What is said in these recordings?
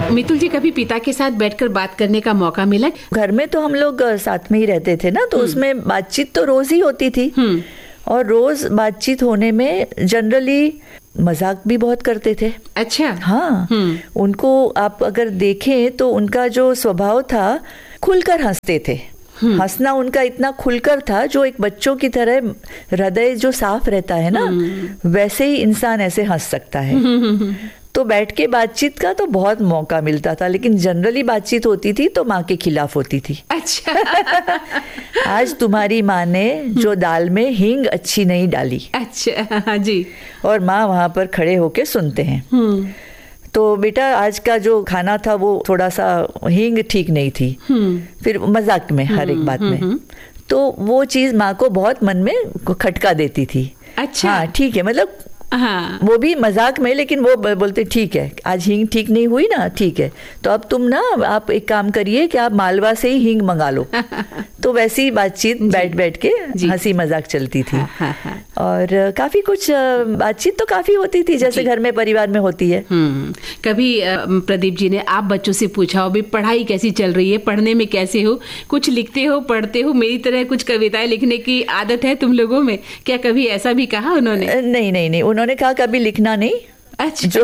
मितुल जी, कभी पिता के साथ बैठकर बात करने का मौका मिला? घर में तो हम लोग साथ में ही रहते थे ना, तो उसमें बातचीत तो रोज ही होती थी। और रोज बातचीत होने में जनरली मजाक भी बहुत करते थे। अच्छा। हाँ, उनको आप अगर देखें तो उनका जो स्वभाव था, खुलकर हंसते थे। हंसना उनका इतना खुलकर था, जो एक बच्चों की तरह हृदय जो साफ रहता है ना, वैसे ही इंसान ऐसे हंस सकता है। तो बैठ के बातचीत का तो बहुत मौका मिलता था, लेकिन जनरली बातचीत होती थी तो माँ के खिलाफ होती थी। अच्छा। आज तुम्हारी माँ ने जो दाल में हींग अच्छी नहीं डाली। अच्छा जी। और माँ वहां पर खड़े होके सुनते हैं। तो बेटा आज का जो खाना था वो थोड़ा सा हींग ठीक नहीं थी। फिर मजाक में हर एक बात में, तो वो चीज माँ को बहुत मन में खटका देती थी। अच्छा। हाँ ठीक है, मतलब हाँ। वो भी मजाक में, लेकिन वो बोलते ठीक है आज हींग ठीक नहीं हुई ना, ठीक है तो अब तुम ना आप एक काम करिए कि आप मालवा से ही हींग मंगा लो। तो वैसी बातचीत बैठ बैठ के हंसी मजाक चलती थी। और काफी कुछ बातचीत तो काफी होती थी, जैसे घर में परिवार में होती है। कभी प्रदीप जी ने आप बच्चों से पूछा हो, भाई पढ़ाई कैसी चल रही है, पढ़ने में कैसे हो, कुछ लिखते हो, पढ़ते हो, मेरी तरह कुछ कविताएं लिखने की आदत है तुम लोगों में, क्या कभी ऐसा भी कहा उन्होंने? नहीं, उन्होंने कहा कभी लिखना नहीं। अच्छा।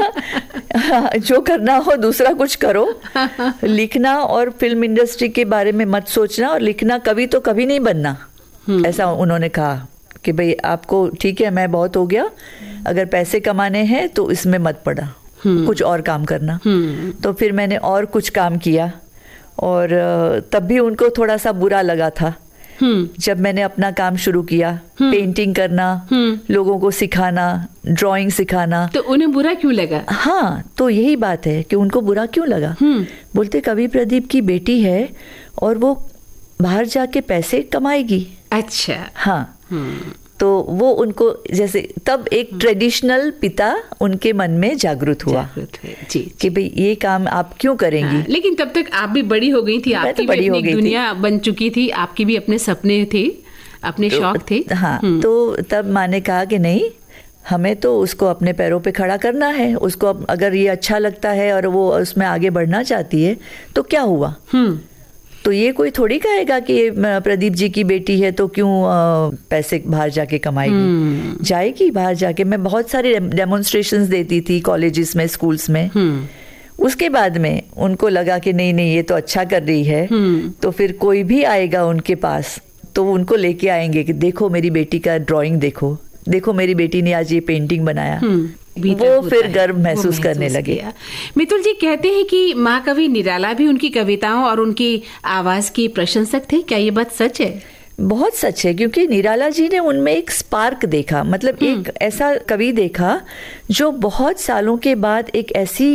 जो करना हो दूसरा कुछ करो, लिखना और फिल्म इंडस्ट्री के बारे में मत सोचना, और लिखना कभी तो कभी नहीं बनना, ऐसा उन्होंने कहा कि भाई आपको ठीक है, मैं बहुत हो गया, अगर पैसे कमाने हैं तो इसमें मत पड़ा, कुछ और काम करना। तो फिर मैंने और कुछ काम किया, और तब भी उनको थोड़ा सा बुरा लगा था जब मैंने अपना काम शुरू किया, पेंटिंग करना, लोगों को सिखाना, ड्राइंग सिखाना। तो उन्हें बुरा क्यों लगा? हाँ, तो यही बात है कि उनको बुरा क्यों लगा। बोलते कवि प्रदीप की बेटी है और वो बाहर जाके पैसे कमाएगी। अच्छा। हाँ। तो वो उनको जैसे तब एक ट्रेडिशनल पिता उनके मन में जागृत हुआ जी, कि भाई ये काम आप क्यों करेंगी। हाँ, लेकिन तब तक आप भी बड़ी हो गई थी, आपकी भी अपनी दुनिया बन चुकी थी, आपकी भी अपने सपने थे, अपने शौक थे। हाँ, तो तब माँ ने कहा कि नहीं, हमें तो उसको अपने पैरों पे खड़ा करना है, उसको अगर ये अच्छा लगता है और वो उसमें आगे बढ़ना चाहती है तो क्या हुआ। तो ये कोई थोड़ी कहेगा कि प्रदीप जी की बेटी है तो क्यों पैसे बाहर जाके कमाएगी। जाएगी बाहर जाके। मैं बहुत सारे डेमोन्स्ट्रेशंस देती थी कॉलेजेस में, स्कूल्स में। उसके बाद में उनको लगा कि नहीं ये तो अच्छा कर रही है, तो फिर कोई भी आएगा उनके पास तो उनको लेके आएंगे कि देखो मेरी बेटी का ड्राइंग, देखो मेरी बेटी ने आज ये पेंटिंग बनाया। वो फिर गर्व महसूस करने लगे। मितुल जी, कहते हैं कि माँ कवि निराला भी उनकी कविताओं और उनकी आवाज की प्रशंसक थे, क्या ये बात सच है? बहुत सच है, क्योंकि निराला जी ने उनमें एक स्पार्क देखा, मतलब एक ऐसा कवि देखा जो बहुत सालों के बाद एक ऐसी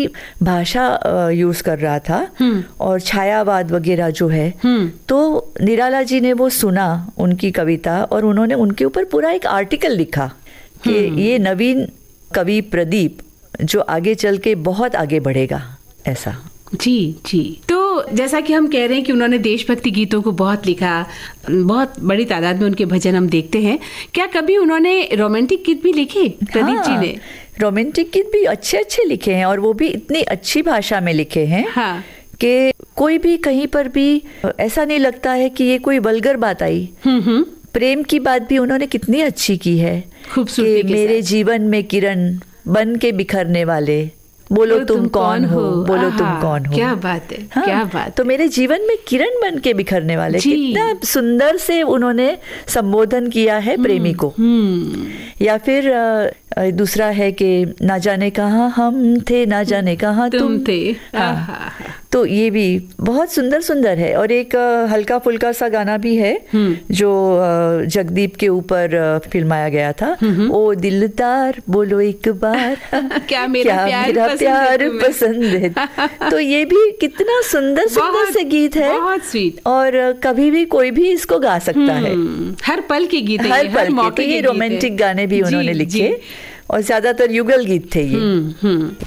भाषा यूज कर रहा था और छायावाद वगैरह जो है। तो निराला जी ने वो सुना उनकी कविता, और उन्होंने उनके ऊपर पूरा एक आर्टिकल लिखा कि ये नवीन कवि प्रदीप जो आगे चल के बहुत आगे बढ़ेगा, ऐसा। जी। तो जैसा कि हम कह रहे हैं कि उन्होंने देशभक्ति गीतों को बहुत लिखा, बहुत बड़ी तादाद में उनके भजन हम देखते हैं, क्या कभी उन्होंने रोमांटिक गीत भी लिखे प्रदीप जी ने? रोमांटिक गीत भी अच्छे लिखे हैं, और वो भी इतनी अच्छी भाषा में लिखे हैं कि कोई भी कहीं पर भी ऐसा नहीं लगता है कि ये कोई वल्गर बात आई। प्रेम की बात भी उन्होंने कितनी अच्छी की है कि मेरे जीवन में किरण बन के बिखरने वाले, बोलो तुम कौन हो, बोलो तुम कौन हो। क्या बात है। हाँ, क्या बात। तो मेरे जीवन में किरण बन के बिखरने वाले, कितना सुंदर से उन्होंने संबोधन किया है प्रेमी को। या फिर दूसरा है कि ना जाने कहाँ हम थे, ना जाने कहाँ तुम थे। हाँ। तो ये भी बहुत सुंदर है। और एक हल्का फुल्का सा गाना भी है जो जगदीप के ऊपर फिल्माया गया था, ओ दिलदार बोलो एक बार क्या मेरा प्यार पसंद है। तो ये भी कितना सुंदर से गीत है, बहुत स्वीट। और कभी भी कोई भी इसको गा सकता है, हर पल के गीत है, हर पल के। ये रोमांटिक गाने भी उन्होंने लिखे, और ज्यादातर युगल गीत थे ये।